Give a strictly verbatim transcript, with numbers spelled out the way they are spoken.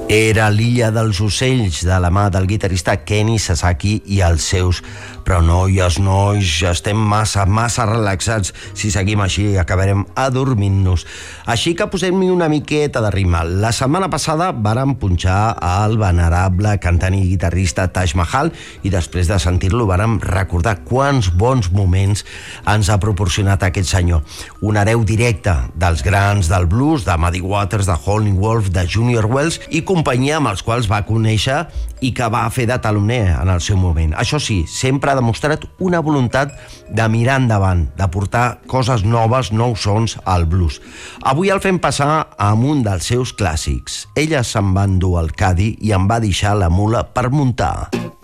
Era l'Illa dels Ocells, de la mà del guitarrista Kenny Sasaki i els seus. Però noies, nois, ja estem massa, massa relaxats. Si seguim així acabarem adormint-nos. Així que posem-hi una miqueta de ritme. La setmana passada vàrem punxar al venerable cantant i guitarrista Taj Mahal i després de sentir-lo vàrem recordar quants bons moments ens ha proporcionat aquest senyor. Un hereu directe dels grans del blues, de Muddy Waters, de Howlin' Wolf, de Junior Wells i companyia amb els quals va conèixer i que va fer de taloner en el seu moment. Això sí, sempre ha demostrat una voluntat de mirar endavant, de portar coses noves, nous sons al blues. Avui el fem passar amb un dels seus clàssics. Ella se'n va endur al Caddy i em va deixar la mula per muntar.